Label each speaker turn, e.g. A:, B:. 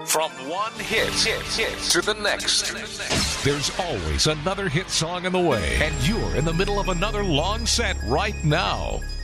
A: From one hit to the next. There's always another hit song in the way, and you're in the middle of another long set right now.